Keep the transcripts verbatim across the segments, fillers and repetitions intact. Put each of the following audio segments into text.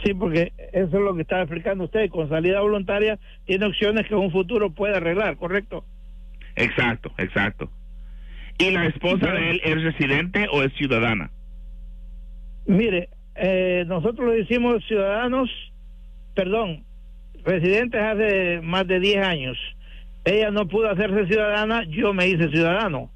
Sí, porque eso es lo que estaba explicando usted. Con salida voluntaria tiene opciones que en un futuro puede arreglar, ¿correcto? Exacto, exacto. ¿Y la esposa de él es residente o es ciudadana? Mire, eh, nosotros lo hicimos ciudadanos, perdón, residentes hace más de diez años. Ella no pudo hacerse ciudadana, yo me hice ciudadano.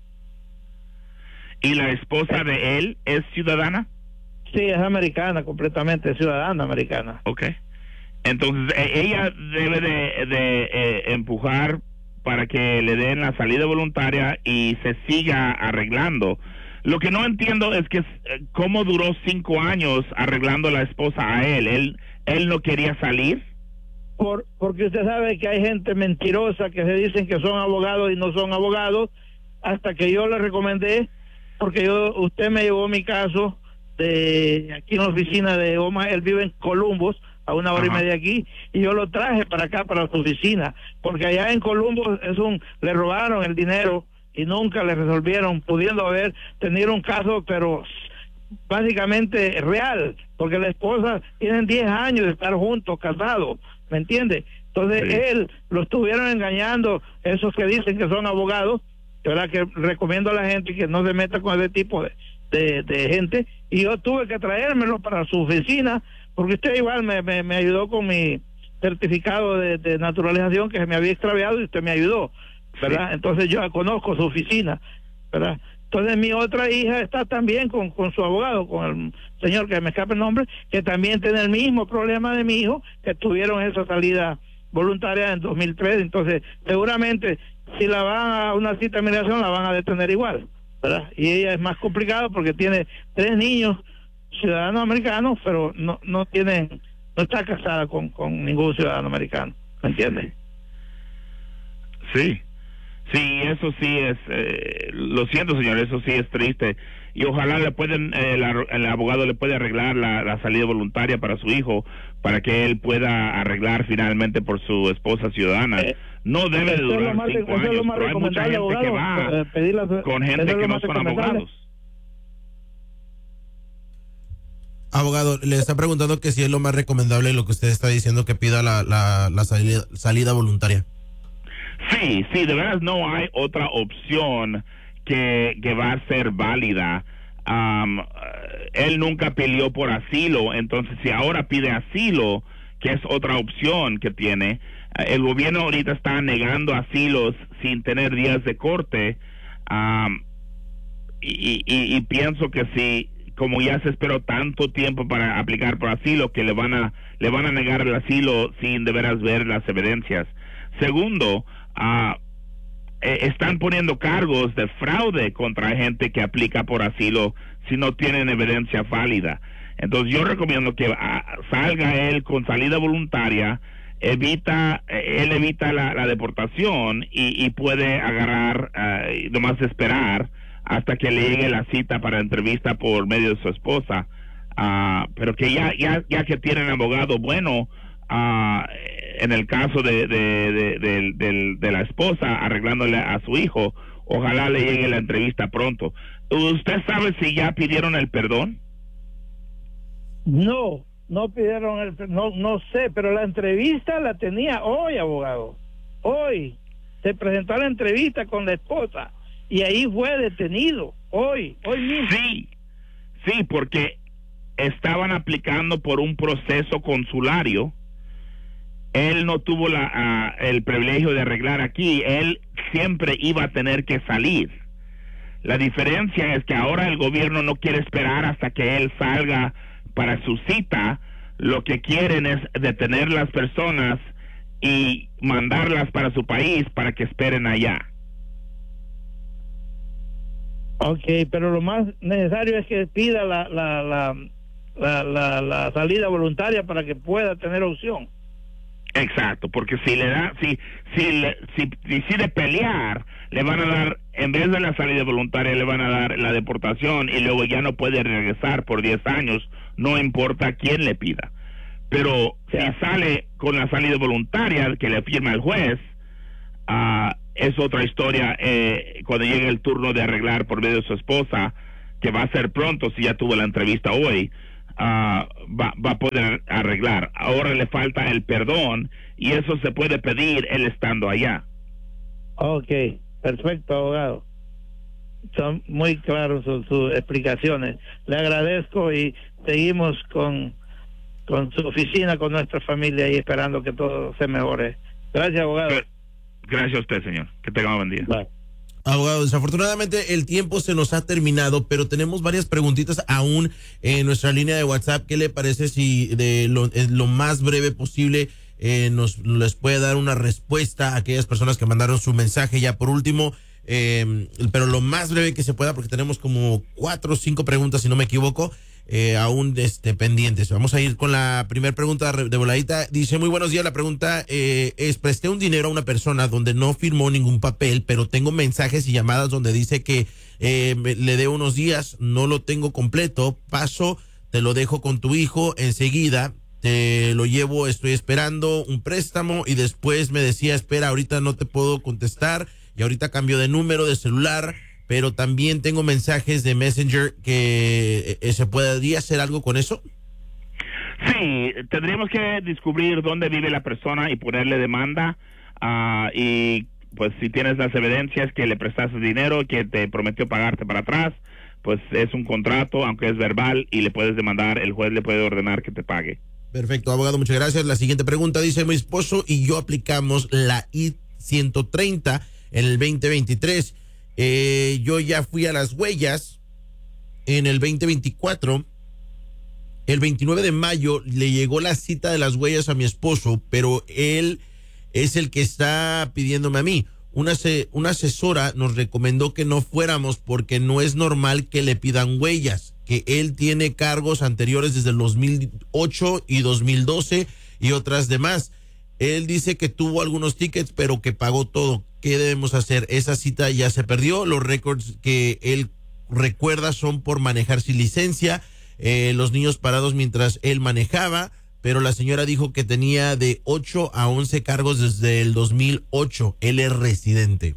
¿Y la esposa de él es ciudadana? Sí, es americana, completamente ciudadana americana. Ok. Entonces, eh, ella debe de, de eh, empujar para que le den la salida voluntaria y se siga arreglando. Lo que no entiendo es que eh, cómo duró cinco años arreglando la esposa a él. Él, él no quería salir. Por, porque usted sabe que hay gente mentirosa que se dicen que son abogados y no son abogados, hasta que yo le recomendé, porque yo usted me llevó mi caso de aquí en la oficina de Omar, él vive en Columbus, a una hora Ajá. y media aquí, y yo lo traje para acá, para su oficina, porque allá en Columbus es un, le robaron el dinero y nunca le resolvieron, pudiendo haber tenido un caso, pero básicamente real, porque la esposa tienen diez años de estar juntos, casados, ¿me entiende? Entonces sí. él lo estuvieron engañando, esos que dicen que son abogados, ¿verdad? Que recomiendo a la gente que no se meta con ese tipo de, de, de gente, y yo tuve que traérmelo para su oficina, porque usted igual me, me, me ayudó con mi certificado de, de naturalización que se me había extraviado y usted me ayudó, ¿verdad? Sí. Entonces yo conozco su oficina, ¿verdad? Entonces mi otra hija está también con, con su abogado, con el señor que me escapa el nombre, que también tiene el mismo problema de mi hijo, que tuvieron esa salida voluntaria en dos mil tres, entonces seguramente si la van a una cita de migración la van a detener igual, ¿verdad? Y ella es más complicado porque tiene tres niños ciudadanos americanos, pero no no tienen, no está casada con, con ningún ciudadano americano, ¿me entiendes? Sí. Sí, eso sí es, eh, lo siento señor, eso sí es triste, y ojalá le pueden, eh, la, el abogado le puede arreglar la, la salida voluntaria para su hijo, para que él pueda arreglar finalmente por su esposa ciudadana. Eh, no debe de durar más, cinco años, pero hay mucha gente abogado, que va eh, la, con gente que no son abogados. Abogado, le está preguntando que si es lo más recomendable lo que usted está diciendo, que pida la, la, la salida, salida voluntaria. Sí, sí, de verdad no hay otra opción que, que va a ser válida. Um, él nunca peleó por asilo, entonces si ahora pide asilo, que es otra opción que tiene, el gobierno ahorita está negando asilos sin tener días de corte, um, y, y, y pienso que si, como ya se esperó tanto tiempo para aplicar por asilo, que le van a, le van a negar el asilo sin de veras ver las evidencias. Segundo, Uh, eh, están poniendo cargos de fraude contra gente que aplica por asilo si no tienen evidencia válida. Entonces yo recomiendo que uh, salga él con salida voluntaria, evita eh, él evita la, la deportación y, y puede agarrar uh, y nomás esperar hasta que le llegue la cita para entrevista por medio de su esposa, uh, pero que ya ya ya que tienen abogado bueno, uh, en el caso de, de, de, de, de, de la esposa arreglándole a su hijo, ojalá le llegue la entrevista pronto. ¿Usted sabe si ya pidieron el perdón? No, no pidieron el no no sé, pero la entrevista la tenía hoy, abogado. Hoy se presentó la entrevista con la esposa y ahí fue detenido, hoy, hoy mismo. Sí, sí, porque estaban aplicando por un proceso consulario. Él no tuvo la, uh, el privilegio de arreglar aquí, él siempre iba a tener que salir. La diferencia es que ahora el gobierno no quiere esperar hasta que él salga para su cita, lo que quieren es detener las personas y mandarlas para su país para que esperen allá. Ok, pero lo más necesario es que pida la, la, la, la, la, la salida voluntaria para que pueda tener opción. Exacto, porque si le da, si si le, si decide pelear, le van a dar, en vez de la salida voluntaria, le van a dar la deportación y luego ya no puede regresar por diez años, no importa quién le pida. Pero yeah. si sale con la salida voluntaria que le firma el juez, uh, es otra historia. Eh, cuando llegue el turno de arreglar por medio de su esposa, que va a ser pronto si ya tuvo la entrevista hoy, uh, va, va a poder arreglar. Ahora le falta el perdón y eso se puede pedir él estando allá. Ok, perfecto, abogado. Son muy claros sus, sus explicaciones. Le agradezco y seguimos con, con su oficina, con nuestra familia y esperando que todo se mejore. Gracias, abogado. Gracias a usted, señor. Que tenga un buen día. Bye. Abogado, desafortunadamente el tiempo se nos ha terminado, pero tenemos varias preguntitas aún en nuestra línea de WhatsApp. ¿Qué le parece si de lo, lo más breve posible eh, nos les puede dar una respuesta a aquellas personas que mandaron su mensaje? Ya por último, eh, pero lo más breve que se pueda, porque tenemos como cuatro o cinco preguntas, si no me equivoco, eh, aún este, pendientes. Vamos a ir con la primera pregunta de voladita. Dice, muy buenos días, la pregunta eh, es, presté un dinero a una persona donde no firmó ningún papel, pero tengo mensajes y llamadas donde dice que eh, le dé unos días, no lo tengo completo, paso, te lo dejo con tu hijo, enseguida te lo llevo, estoy esperando un préstamo, y después me decía, espera, ahorita no te puedo contestar, y ahorita cambio de número de celular, pero también tengo mensajes de Messenger que eh, se podría hacer algo con eso. Sí, tendríamos que descubrir dónde vive la persona y ponerle demanda, uh, y pues si tienes las evidencias que le prestaste dinero, que te prometió pagarte para atrás, pues es un contrato, aunque es verbal, y le puedes demandar, el juez le puede ordenar que te pague. Perfecto, abogado, muchas gracias. La siguiente pregunta dice, mi esposo y yo aplicamos la I ciento treinta en el veinte veintitrés. Eh, yo ya fui a las huellas en el veinte veinticuatro. El veintinueve de mayo le llegó la cita de las huellas a mi esposo, pero él es el que está pidiéndome a mí. Una, una asesora nos recomendó que no fuéramos porque no es normal que le pidan huellas, que él tiene cargos anteriores desde el dos mil ocho y dos mil doce y otras demás. Él dice que tuvo algunos tickets, pero que pagó todo. ¿Qué debemos hacer? Esa cita ya se perdió. Los récords que él recuerda son por manejar sin licencia, eh, los niños parados mientras él manejaba, pero la señora dijo que tenía de ocho a once cargos desde el dos mil ocho. Él es residente.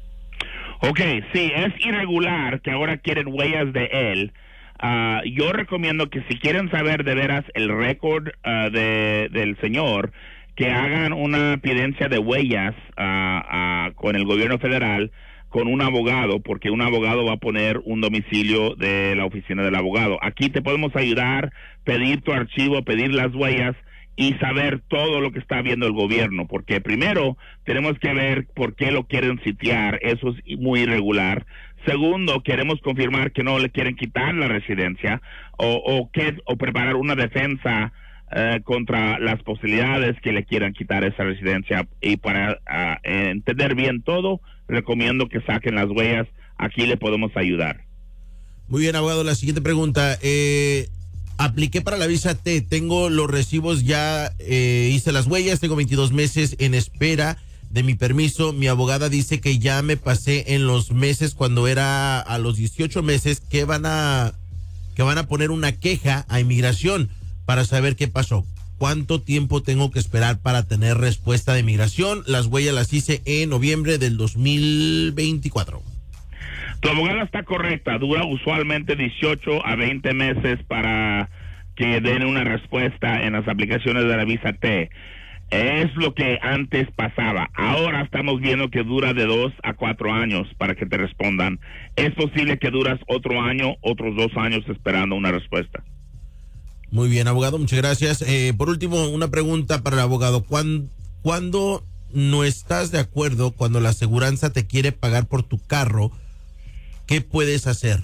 Ok, sí, es irregular que ahora quieren huellas de él. Uh, yo recomiendo que si quieren saber de veras el récord uh, de, del señor, que hagan una evidencia de huellas uh, uh, con el gobierno federal, con un abogado, porque un abogado va a poner un domicilio de la oficina del abogado. Aquí te podemos ayudar, pedir tu archivo, pedir las huellas y saber todo lo que está viendo el gobierno, porque primero tenemos que ver por qué lo quieren sitiar, eso es muy irregular. Segundo, queremos confirmar que no le quieren quitar la residencia o, o, que, o preparar una defensa uh, contra las posibilidades que le quieran quitar esa residencia. Y para uh, entender bien todo, recomiendo que saquen las huellas. Aquí le podemos ayudar. Muy bien, abogado. La siguiente pregunta. Eh, apliqué para la visa T. Tengo los recibos ya, eh, hice las huellas. Tengo veintidós meses en espera de mi permiso. Mi abogada dice que ya me pasé en los meses cuando era a los dieciocho meses, que van a, que van a poner una queja a inmigración para saber qué pasó. ¿Cuánto tiempo tengo que esperar para tener respuesta de inmigración? Las huellas las hice en noviembre del dos mil veinticuatro. Tu abogada está correcta. Dura usualmente dieciocho a veinte meses para que den una respuesta en las aplicaciones de la visa T. Es lo que antes pasaba. Ahora estamos viendo que dura de dos a cuatro años para que te respondan. Es posible que duras otro año, otros dos años esperando una respuesta. Muy bien, abogado, muchas gracias. Eh, por último, una pregunta para el abogado. ¿Cuándo, ¿Cuándo no estás de acuerdo, cuando la aseguranza te quiere pagar por tu carro, qué puedes hacer?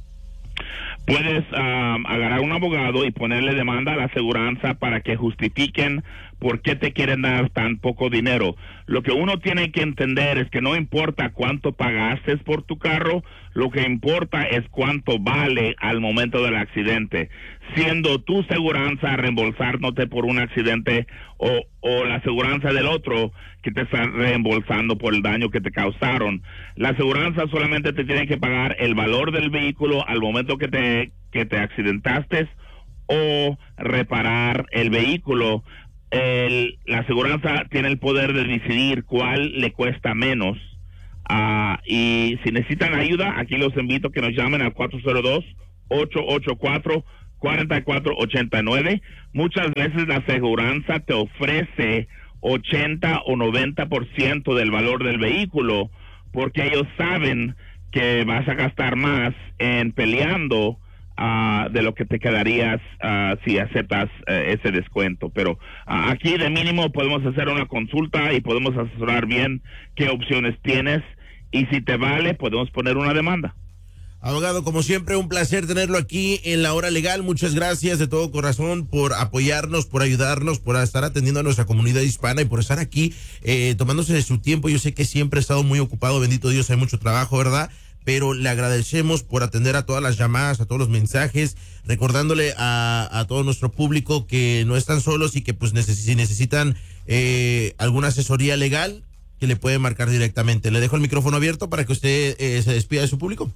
Puedes um, agarrar un abogado y ponerle demanda a la aseguranza para que justifiquen por qué te quieren dar tan poco dinero. Lo que uno tiene que entender es que no importa cuánto pagaste por tu carro, lo que importa es cuánto vale al momento del accidente. Siendo tu aseguranza reembolsándote por un accidente o, o la aseguranza del otro que te está reembolsando por el daño que te causaron. La aseguranza solamente te tiene que pagar el valor del vehículo al momento que te, que te accidentaste o reparar el vehículo. El, la aseguranza tiene el poder de decidir cuál le cuesta menos. Uh, y si necesitan ayuda, aquí los invito a que nos llamen al cuatro cero dos, ocho ocho cuatro, cuatro cuatro ocho nueve. Muchas veces la aseguranza te ofrece ochenta o noventa por ciento del valor del vehículo, porque ellos saben que vas a gastar más en peleando uh, de lo que te quedarías uh, si aceptas uh, ese descuento. Pero uh, aquí de mínimo podemos hacer una consulta y podemos asesorar bien qué opciones tienes, y si te vale podemos poner una demanda. Abogado, como siempre, un placer tenerlo aquí en La Hora Legal. Muchas gracias de todo corazón por apoyarnos, por ayudarnos, por estar atendiendo a nuestra comunidad hispana y por estar aquí eh, tomándose de su tiempo. Yo sé que siempre ha estado muy ocupado, bendito Dios, hay mucho trabajo, ¿verdad? Pero le agradecemos por atender a todas las llamadas, a todos los mensajes, recordándole a, a todo nuestro público que no están solos y que pues neces- si necesitan eh, alguna asesoría legal, que le pueden marcar directamente. Le dejo el micrófono abierto para que usted eh, se despida de su público.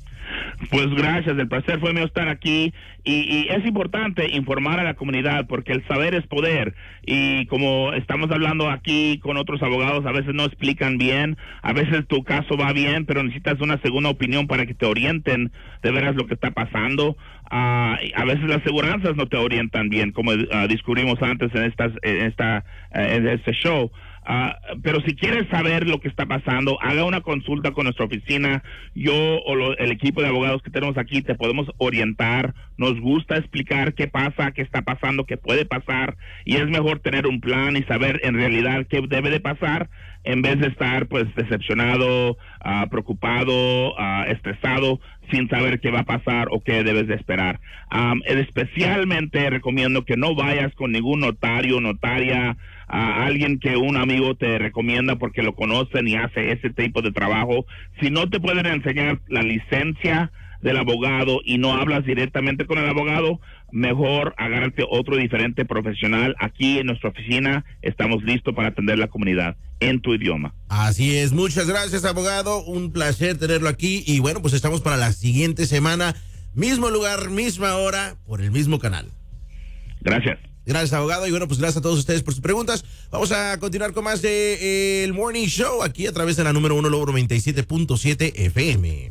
Pues gracias, el placer fue mío estar aquí, y, y es importante informar a la comunidad porque el saber es poder, y como estamos hablando aquí con otros abogados, a veces no explican bien, a veces tu caso va bien, pero necesitas una segunda opinión para que te orienten de veras lo que está pasando. Uh, a veces las aseguranzas no te orientan bien, como uh, descubrimos antes en, estas, en, esta, uh, en este show. Uh, pero si quieres saber lo que está pasando, haga una consulta con nuestra oficina. Yo o lo, el equipo de abogados que tenemos aquí te podemos orientar. Nos gusta explicar qué pasa, qué está pasando, qué puede pasar, y es mejor tener un plan y saber en realidad qué debe de pasar en vez de estar pues decepcionado, uh, preocupado, uh, estresado, sin saber qué va a pasar o qué debes de esperar. Um, especialmente recomiendo que no vayas con ningún notario, notaria, a alguien que un amigo te recomienda porque lo conocen y hace ese tipo de trabajo. Si no te pueden enseñar la licencia del abogado y no hablas directamente con el abogado, mejor agárrate otro diferente profesional. Aquí en nuestra oficina estamos listos para atender la comunidad en tu idioma. Así es, muchas gracias, abogado, un placer tenerlo aquí, y bueno, pues estamos para la siguiente semana, mismo lugar, misma hora, por el mismo canal. Gracias. Gracias, abogado, y bueno, pues gracias a todos ustedes por sus preguntas. Vamos a continuar con más de eh, el Morning Show aquí a través de la número uno, Lobo noventa y siete punto siete F M.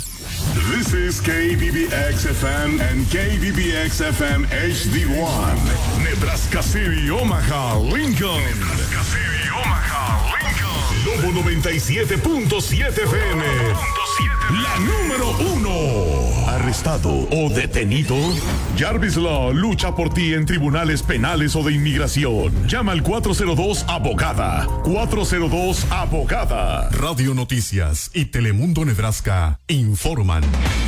This is K B B X F M and K B B X F M H D one. Nebraska City, Omaha, Lincoln. Nebraska City, Omaha, Lincoln. Lobo noventa y siete punto siete F M. La número uno. ¿Arrestado o detenido? Jarvis Law lucha por ti en tribunales penales o de inmigración. Llama al cuatro cero dos abogada. cuatro cero dos abogada. Radio Noticias y Telemundo Nebraska informan.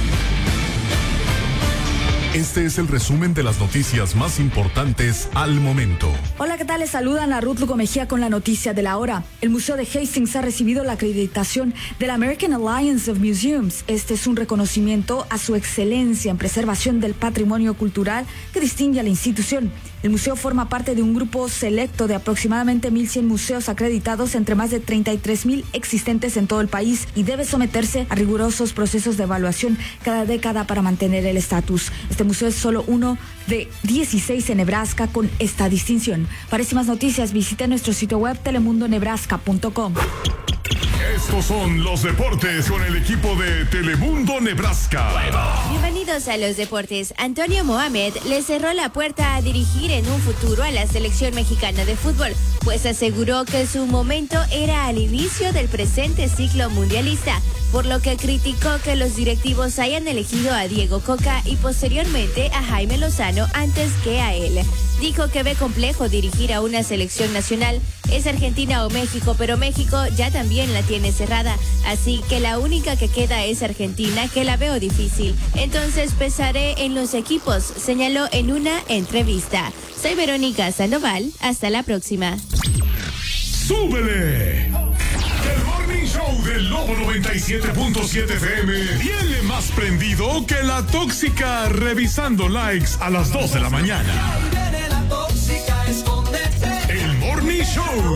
Este es el resumen de las noticias más importantes al momento. Hola, ¿qué tal? Les saludan a Ruth Lugo Mejía con la noticia de la hora. El Museo de Hastings ha recibido la acreditación de la American Alliance of Museums. Este es un reconocimiento a su excelencia en preservación del patrimonio cultural que distingue a la institución. El museo forma parte de un grupo selecto de aproximadamente mil cien museos acreditados entre más de treinta y tres mil existentes en todo el país y debe someterse a rigurosos procesos de evaluación cada década para mantener el estatus. Este museo es solo uno de dieciséis en Nebraska con esta distinción. Para más noticias, visite nuestro sitio web telemundo nebraska punto com. Estos son los deportes con el equipo de Telemundo Nebraska. Bienvenidos a los deportes. Antonio Mohamed le cerró la puerta a dirigir en un futuro a la selección mexicana de fútbol, pues aseguró que su momento era al inicio del presente ciclo mundialista, por lo que criticó que los directivos hayan elegido a Diego Coca y posteriormente a Jaime Lozano antes que a él. Dijo que ve complejo dirigir a una selección nacional. Es Argentina o México, pero México ya también la tiene cerrada, así que la única que queda es Argentina, que la veo difícil. Entonces pensaré en los equipos, señaló en una entrevista. Soy Verónica Sandoval, hasta la próxima. ¡Súbele! El Morning Show del Lobo noventa y siete punto siete F M tiene más prendido que la tóxica revisando likes a las dos de la mañana. El Morning Show.